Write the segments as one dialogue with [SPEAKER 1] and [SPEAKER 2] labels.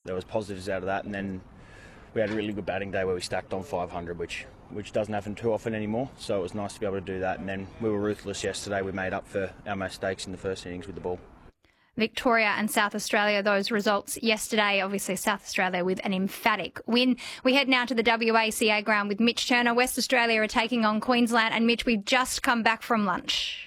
[SPEAKER 1] there was positives out of that, and then we had a really good batting day where we stacked on 500, which doesn't happen too often anymore, so it was nice to be able to do that. And then we were ruthless yesterday. We made up for our mistakes in the first innings with the ball.
[SPEAKER 2] Victoria and South Australia, those results yesterday. Obviously, South Australia with an emphatic win. We head now to the WACA ground with Mitch Turner. West Australia are taking on Queensland. And Mitch, we've just come back from lunch.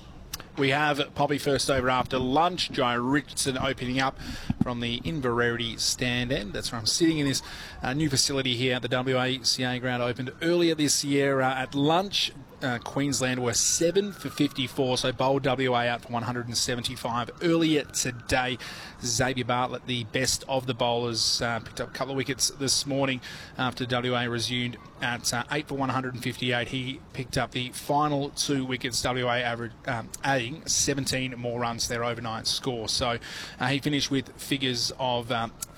[SPEAKER 3] We have Poppy first over after lunch. Jai Richardson opening up from the Inverarity stand end. That's where I'm sitting in this new facility here at the WACA ground. Opened earlier this year at lunch. Queensland were 7 for 54, so bowled WA out for 175 earlier today. Xavier Bartlett, the best of the bowlers, picked up a couple of wickets this morning after WA resumed at 8 for 158. He picked up the final 2 wickets, WA average, adding 17 more runs to their overnight score. So he finished with figures of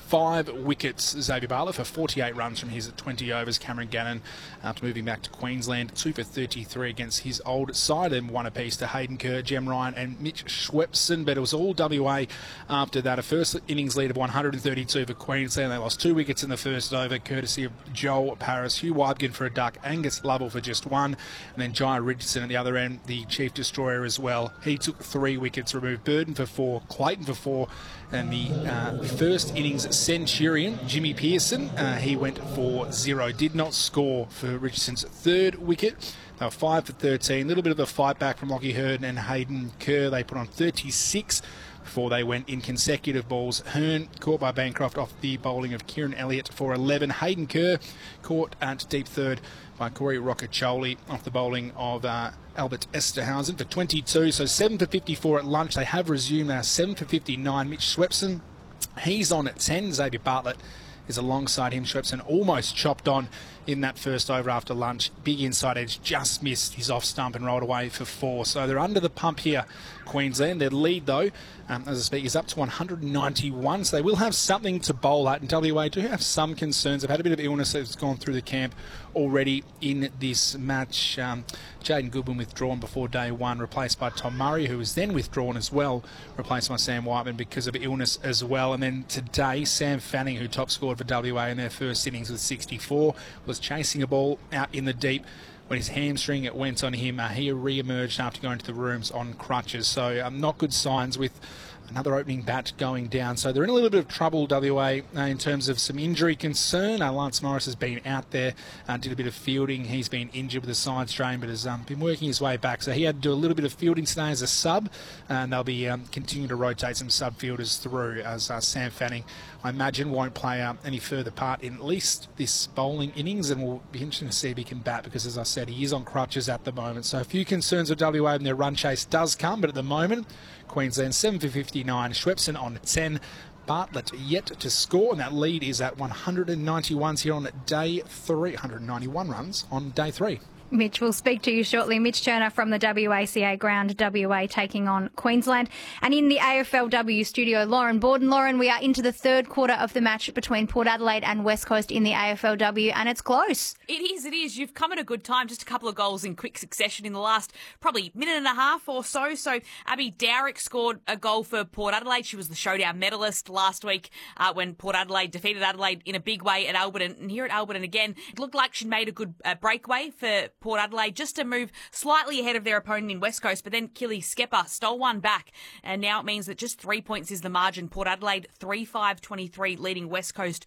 [SPEAKER 3] 5 wickets, Xavier Bartlett, for 48 runs from his 20 overs. Cameron Gannon, after moving back to Queensland, 2 for 33 against his old side, and 1 apiece to Hayden Kerr, Jem Ryan and Mitch Schwepson. But it was all WA after that. A first innings lead of 132 for Queensland. They lost 2 wickets in the first over, courtesy of Joel Paris, Hugh Wybgen for a duck, Angus Lovell for just 1, and then Jai Richardson at the other end, the chief destroyer as well. He took 3 wickets, removed Burden for 4, Clayton for 4, and the first innings centurion, Jimmy Pearson, he went for 0. Did not score for Richardson's 3rd wicket. They were 5 for 13. A little bit of a fight back from Lockie Hearn and Hayden Kerr. They put on 36 before they went in consecutive balls. Hearn caught by Bancroft off the bowling of Kieran Elliott for 11. Hayden Kerr caught at deep third by Corey Roccaccioli off the bowling of Albert Esterhausen for 22. So 7 for 54 at lunch. They have resumed now 7 for 59. Mitch Schwepson, he's on at 10. Xavier Bartlett is alongside him. Schwepson almost chopped on in that first over after lunch. Big inside edge, just missed his off stump and rolled away for 4. So they're under the pump here, Queensland. Their lead, though, as I speak, is up to 191. So they will have something to bowl at. And WA do have some concerns. They've had a bit of illness that's gone through the camp already in this match. Jaden Goodwin withdrawn before day 1, replaced by Tom Murray, who was then withdrawn as well, replaced by Sam Whiteman because of illness as well. And then today, Sam Fanning, who top scored for WA in their first innings with 64, was chasing a ball out in the deep when his hamstring went on him. He re-emerged after going to the rooms on crutches. So not good signs with another opening bat going down. So they're in a little bit of trouble, WA, in terms of some injury concern. Lance Morris has been out there, did a bit of fielding. He's been injured with a side strain, but has been working his way back. So he had to do a little bit of fielding today as a sub, and they'll be continuing to rotate some sub fielders through, as Sam Fanning, I imagine, won't play any further part in at least this bowling innings, and we'll be interested to see if he can bat, because, as I said, he is on crutches at the moment. So a few concerns with WA, and their run chase does come, but at the moment, Queensland 7 for 59, Schwepson on 10, Bartlett yet to score, and that lead is at 191 here on day 3, 191 runs on day 3.
[SPEAKER 2] Mitch, we'll speak to you shortly. Mitch Turner from the WACA ground, WA taking on Queensland. And in the AFLW studio, Lauren Borden. Lauren, we are into the 3rd quarter of the match between Port Adelaide and West Coast in the AFLW, and it's close.
[SPEAKER 4] It is. You've come at a good time. Just a couple of goals in quick succession in the last probably minute and a half or so. So Abby Dowrick scored a goal for Port Adelaide. She was the showdown medalist last week when Port Adelaide defeated Adelaide in a big way at Alberton. And here at Alberton again, it looked like she'd made a good breakaway for Port Adelaide just to move slightly ahead of their opponent in West Coast, but then Killy Skepper stole one back, and now it means that just 3 points is the margin. Port Adelaide 3-5-23 leading West Coast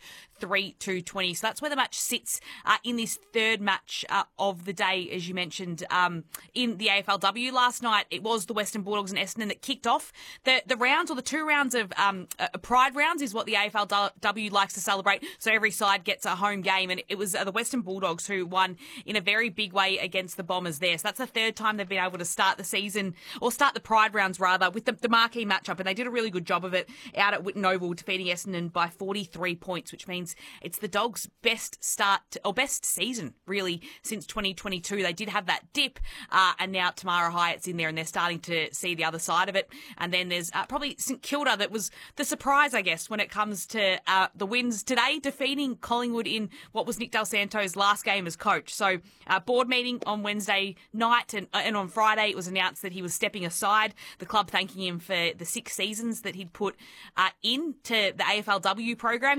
[SPEAKER 4] 3-2-20. So that's where the match sits in this 3rd match of the day, as you mentioned, in the AFLW. Last night it was the Western Bulldogs and Essendon that kicked off the rounds, or the 2 rounds of Pride rounds is what the AFLW likes to celebrate. So every side gets a home game, and it was the Western Bulldogs who won in a very big way against the Bombers there. So that's the 3rd time they've been able to start the season, or start the Pride rounds rather, with the marquee matchup, and they did a really good job of it out at Whitten Oval, defeating Essendon by 43 points, which means it's the Dogs' best start, or best season really, since 2022. They did have that dip, and now Tamara Hyatt's in there, and they're starting to see the other side of it. And then there's probably St Kilda that was the surprise, I guess, when it comes to the wins today, defeating Collingwood in what was Nick Del Santo's last game as coach. So board meeting on Wednesday night, and on Friday it was announced that he was stepping aside, the club thanking him for the 6 seasons that he'd put into the AFLW program.